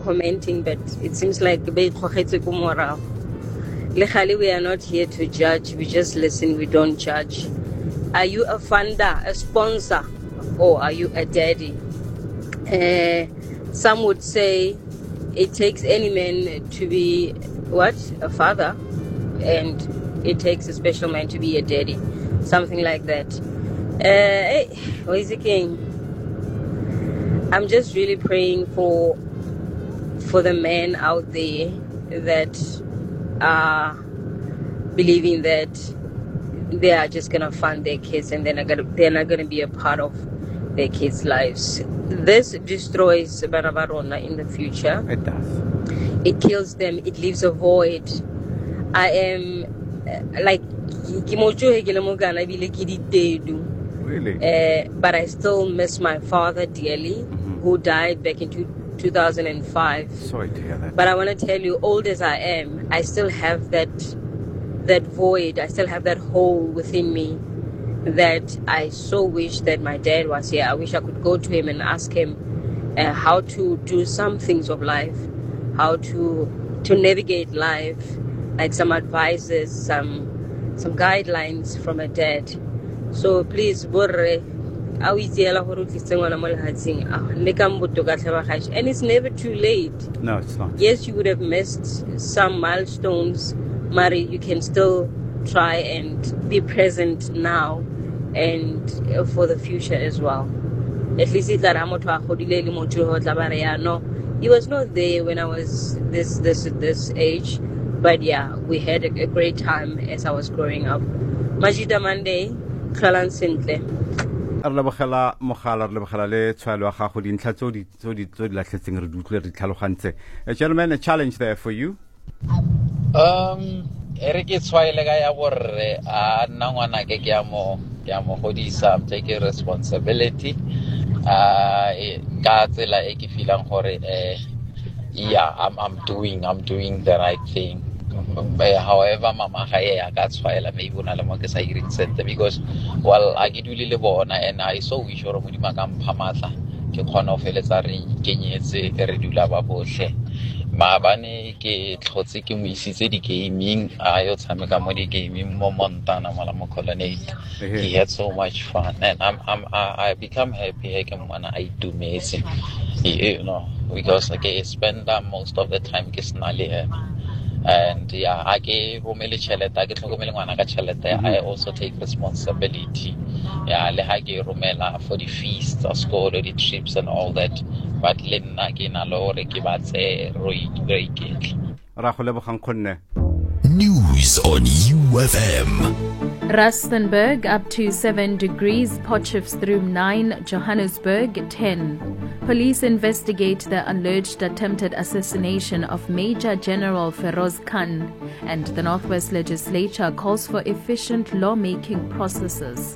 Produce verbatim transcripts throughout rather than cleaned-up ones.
commenting, but it seems like we are not here to judge. We just listen. We don't judge. Are you a funder, a sponsor, or are you a daddy? Uh, some would say it takes any man to be what? A father, and it takes a special man to be a daddy. Something like that. Uh, hey, what is it king? I'm just really praying for for the men out there that are believing that they are just gonna fund their kids and they're not gonna they're not gonna be a part of their kids' lives. This destroys Barabarona in the future. It does. It kills them. It leaves a void. I am uh, like Really? Uh, but I still miss my father dearly, mm-hmm. who died back in two, two thousand five. Sorry to hear that. But I want to tell you, old as I am, I still have that that void. I still have that hole within me that I so wish that my dad was here. I wish I could go to him and ask him uh, how to do some things of life, how to to navigate life, like some advices, some some guidelines from a dad. So please, Borre, and it's never too late. No, it's not. Yes, you would have missed some milestones, Mari. You can still try and be present now and for the future as well. At least it's that no, he was not there when I was this this this age, but yeah, we had a, a great time as I was growing up. Majida Monday. Gentlemen, a challenge there for you. Um, Eric, it's why like I worry. Ah, now when I get yamo, yamo hodisa, I'm taking responsibility. Ah, God, like if you don't worry, yeah, I'm I'm doing, I'm doing the right thing. However, Mama Haya, that's why I may want to say center because, well, I get really born and I saw we show Mudimagam Hamata, Kikono Felizari, Kenyans, Redula Baboshe. Mabane, Hotsiki, we see the gaming, Ayotamaka gaming, Montana, Malamocolonate. He had so much fun, and I'm, I'm, I become happy again when I do amazing, you know, because okay, I spend most of the time Kisnali. And yeah, I gave Romeli Chelet, I get Romelanga Chelet. I also take responsibility. Yeah, Lehagi Romela for the feast, the school, the trips, and all that. But Lena Ginalo, Rekibatse, Roy, Great. News on U F M. Rustenburg up to seven degrees, Potchefstroom nine, Johannesburg ten. Police investigate the alleged attempted assassination of Major General Feroz Khan, and the Northwest Legislature calls for efficient lawmaking processes.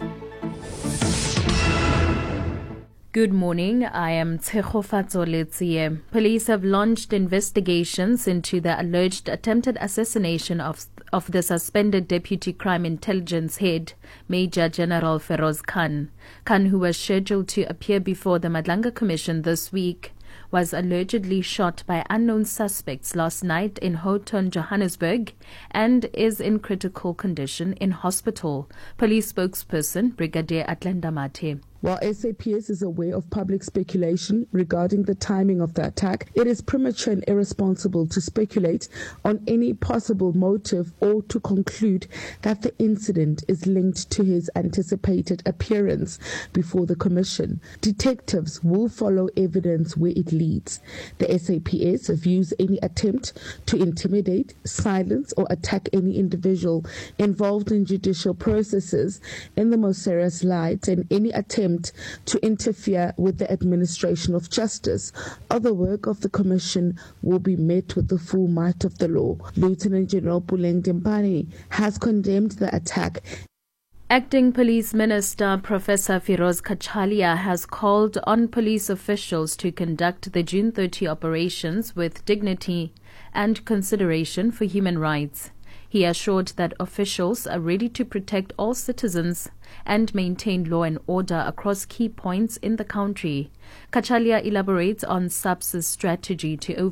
Good morning, I am Tshegofatso Letsie. Police have launched investigations into the alleged attempted assassination of of the suspended Deputy Crime Intelligence Head, Major General Feroz Khan. Khan, who was scheduled to appear before the Madlanga Commission this week, was allegedly shot by unknown suspects last night in Houghton, Johannesburg, and is in critical condition in hospital. Police spokesperson Brigadier Atlenda Mate. While S A P S is aware of public speculation regarding the timing of the attack, it is premature and irresponsible to speculate on any possible motive or to conclude that the incident is linked to his anticipated appearance before the Commission. Detectives will follow evidence where it leads. The S A P S views any attempt to intimidate, silence, or attack any individual involved in judicial processes in the most serious light, and any attempt to interfere with the administration of justice or the work of the Commission will be met with the full might of the law. Lieutenant General Puleng Dempani has condemned the attack. Acting Police Minister Professor Firoz Kachalia has called on police officials to conduct the June thirtieth operations with dignity and consideration for human rights. He assured that officials are ready to protect all citizens and maintain law and order across key points in the country. Kachalia elaborates on S A P S's strategy to